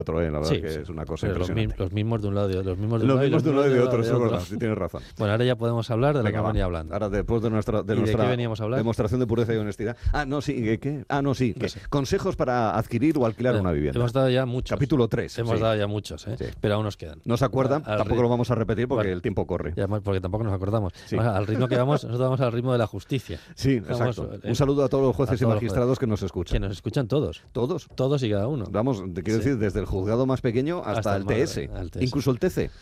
otro, la verdad Sí, que sí. es una cosa Pero impresionante. los mismos de un lado y los mismos de Los un lado mismos de un lado y de otro, eso es otro. verdad, sí, tienes razón. Bueno, ahora ya podemos hablar de lo que Venga, hemos va. venido hablando. Ahora, después de nuestra ¿Y de qué veníamos a hablar? demostración de pureza y honestidad. ¿Qué? No sé. Consejos para adquirir o alquilar una vivienda. Hemos dado ya muchos. Capítulo 3. Hemos dado ya muchos, Sí. pero aún nos quedan. ¿No se acuerdan? Al Tampoco ri- lo vamos a repetir porque Bueno, el tiempo corre. y además porque tampoco nos acordamos. Sí. Además, al ritmo que vamos, nosotros vamos al ritmo de la justicia. Sí, Vamos, exacto. Un saludo a todos los jueces y todos los magistrados que nos escuchan. Que nos escuchan todos. Todos. Todos y cada uno. Vamos, te quiero Sí. decir, desde el juzgado más pequeño hasta el TS. al TS. Incluso el TC.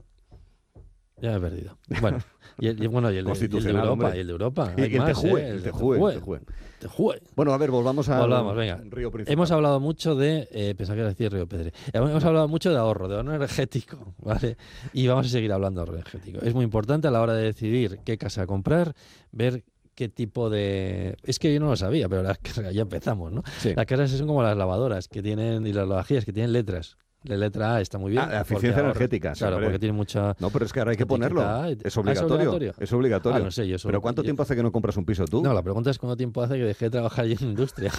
Ya me he perdido. Bueno, y el de Constitucional, Europa. hombre. Y el de Europa. Y Hay el más, TJUE. ¿eh? El TJUE. TJUE. Bueno, a ver, volvamos al Volvamos, venga. río principal. Hemos hablado mucho de... pensaba que era decir Río Pedre. Hemos hablado mucho de ahorro energético, ¿vale? Y vamos a seguir hablando de ahorro energético. Es muy importante a la hora de decidir qué casa comprar, ver qué tipo de... Es que yo no lo sabía, pero ya empezamos, ¿no? Sí. Las casas son como las lavadoras que tienen y las lavavajillas que tienen letras. La letra A está muy bien. eficiencia porque ahorra. energética. Claro, hombre. porque tiene mucha... No, pero es que ahora hay que etiqueta ponerlo. A. Es obligatorio. Es obligatorio. Ah, no sé, yo solo- ¿Pero cuánto yo- tiempo hace que no compras un piso tú? No, la pregunta es cuánto tiempo hace que dejé de trabajar allí en industria.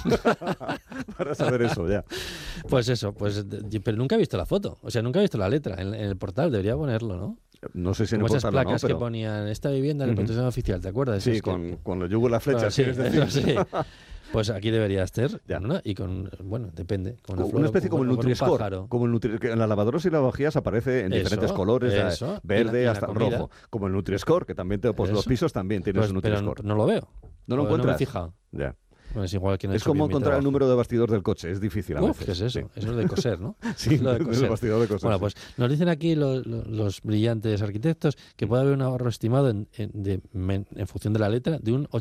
Para saber eso, ya. Pues eso, pero nunca he visto la foto. O sea, nunca he visto la letra en el portal. Debería ponerlo, ¿no? No sé si en Como el esas portal o no, placas que pero... ponían esta vivienda en el Ujú. protección oficial, ¿te acuerdas? Sí, Esas que- con los yugos y las flechas. Bueno, sí, ¿quieres decir? eso sí. Pues aquí debería estar, Ya. ¿no? Y con, bueno, depende. Con una, Una flor, especie como el con un Nutri-Score. pájaro. Como que en las lavadoras y lavajías aparece en Eso, diferentes colores, eso. verde Y la hasta comida. rojo. Como el Nutri-Score, que también pues los Eso. pisos también tienen Pues, su pero Nutri-Score. no lo veo. ¿No lo O No me he encuentras? fijado. Ya. Bueno, es igual que no he Es hecho como bien mi encontrar el trabajo. número de bastidor del coche, es difícil a Uf, veces. ¿qué es eso? Sí. Eso es de coser, ¿no? Sí, Es lo de el coser. bastidor de coser. Bueno, sí. pues nos dicen aquí los brillantes arquitectos que puede haber un ahorro estimado en función de la letra de un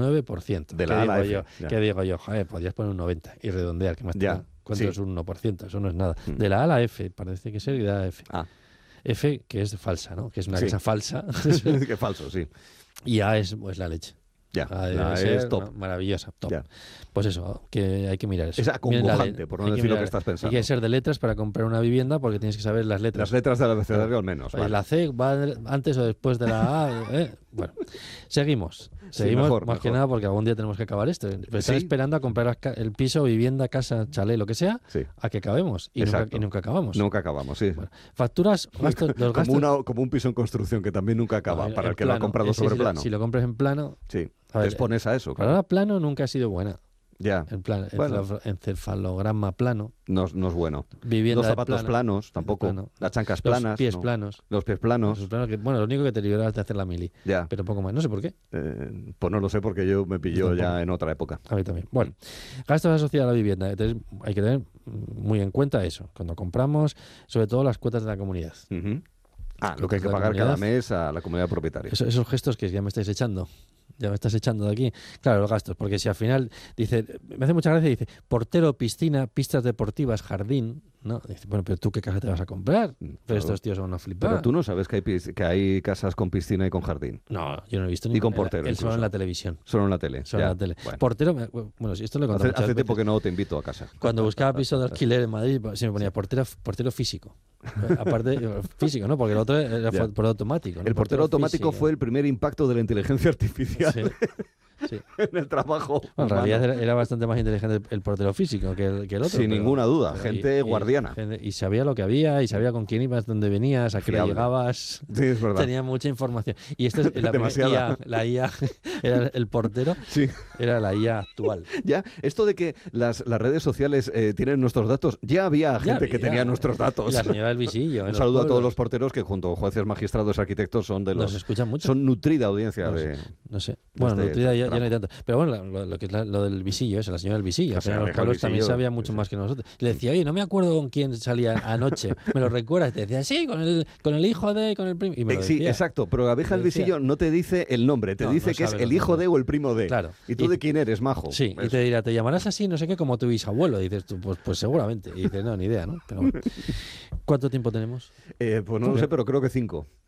89%. De la A a la F, yo? ya. ¿Qué digo yo? Joder, podrías poner un 90 y redondear, que más te Ya, da. ¿Cuánto sí. es un 1%? Eso no es nada. Mm. De la A a la F, parece que ser, y de la F. Ah, F, que es falsa, ¿no? Que es una Sí. casa falsa. qué falso, sí. Y A es pues, la leche. Ya, A la debe es ser, top. ¿no? Maravillosa, top. Ya. Pues eso, que hay que mirar eso. Es acongojante, por no Hay que decir lo que mirar- estás pensando. Hay que ser de letras para comprar una vivienda porque tienes que saber las letras. Las letras del abecedario al menos. Oye, vale. la C va antes o después de la A. Bueno, seguimos. Seguimos mejor, más que mejor. nada porque algún día tenemos que acabar esto. Pero están Sí. esperando a comprar el piso, vivienda, casa, chalet, lo que sea, Sí. a que acabemos. Y Exacto. nunca acabamos. Nunca acabamos, sí. Bueno, facturas, gastos, los gastos. Como un piso en construcción que también nunca acaba, No, para en el que lo ha plano. comprado Es que sobre si lo- plano. Si lo compras en plano, Sí, A te ver, expones a eso, la claro. palabra plano nunca ha sido buena. Ya, En plan, Bueno. encefalograma plano, no es bueno. vivienda Los de zapatos plano, planos, tampoco. plano. Las chancas los planas. pies no. planos. Los pies planos, Esos planos que, bueno, lo único que te libera es de hacer la mili, ya. pero poco más. No sé por qué. Pues no lo sé porque yo me pilló Yo ya tampoco. en otra época. A mí también. Bueno, gastos asociados a la vivienda. Entonces, hay que tener muy en cuenta eso. Cuando compramos, sobre todo las cuotas de la comunidad. Ujú. Lo Lo que hay que la pagar cada comunidad. mes a la comunidad propietaria. Esos gestos que ya me estáis echando. Ya me estás echando de aquí. Claro, los gastos. Porque si al final dice, me hace mucha gracia, dice, portero, piscina, pistas deportivas, jardín. ¿No? Dice, bueno, pero tú qué casa te vas a comprar. Pero Claro. estos tíos van a flipar. Pero tú no sabes que hay casas con piscina y con jardín. No, yo no he visto Y con ninguna. portero Él solo incluso. en la televisión. Solo en la tele. Solo ya. en la tele. Bueno. Portero, bueno, sí, esto lo he contado muchas Hace tiempo veces. que no te invito a casa. Cuando buscaba piso de alquiler en Madrid, se me ponía portero físico. Aparte, físico, ¿no? Porque el otro era Ya. por automático. ¿no? El portero automático físico. fue el primer impacto de la inteligencia artificial Sí, sí. en el trabajo. Bueno, en humano. realidad era bastante más inteligente el portero físico que el otro. Sin ninguna duda, gente guardiana. Y sabía lo que había, y sabía con quién ibas, dónde venías, a qué hora Fiable. llegabas. Sí, es verdad. Tenía mucha información. Y esta es la Demasiada. la IA, era el portero, Sí. era la IA actual. Ya, esto de que las redes sociales tienen nuestros datos, ya había gente que había. tenía nuestros datos. Y la señora del visillo. Un saludo a todos los porteros que junto a jueces, magistrados, arquitectos son de Nos los... escuchan mucho. Son nutrida audiencia No sé. de... No sé. Bueno, este nutrida ya no tramo. hay tanto. Pero bueno, lo que es lo del visillo, la señora del visillo. La Al final señora los Carlos del también visillo, sabía mucho sí, más que nosotros. Le decía, oye, no me acuerdo con quién salía anoche. ¿Me lo recuerdas? Te decía, sí, con el hijo de, con el primo. Y me lo Sí, decía. exacto, pero la abeja del Me decía. visillo no te dice el nombre, te No, dice no que es sabe el los hijo nombres. de o el primo de. Claro. ¿Y tú Y- de quién eres, majo? Sí, y Eso. te dirá, te llamarás así, no sé qué, como tu bisabuelo. Y dices tú, pues seguramente. Y dices, no, ni idea, ¿no? Pero bueno. ¿Cuánto tiempo tenemos? Pues no lo sé, pero creo que 5.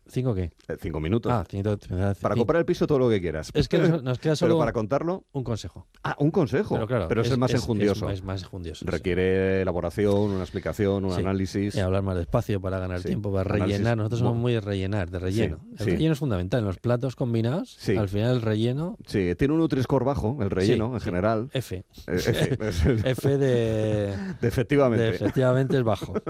¿5 qué? 5 minutos. Ah, 5. Para comprar el piso todo lo que quieras. Es que nos queda Pero solo para contarlo... un consejo. Ah, un consejo. Pero claro, Pero es el más enjundioso. Es más enjundioso. Requiere elaboración, una explicación, un Sí. análisis. Y hablar más despacio para ganar Sí. tiempo, para Análisis. rellenar. Nosotros somos muy de rellenar, de relleno. Sí, El sí. relleno es fundamental. En los platos combinados, Sí. al final el relleno... Sí, tiene un Nutri-Score bajo, el relleno, Sí, en sí. general. F. F, F de efectivamente. efectivamente es bajo.